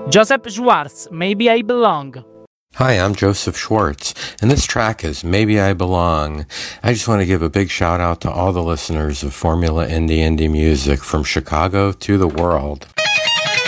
Joseph Schwartz, Maybe I Belong. Hi, I'm Joseph Schwartz, and this track is Maybe I Belong. I just want to give a big shout out to all the listeners of Formula Indie Music from Chicago to the world.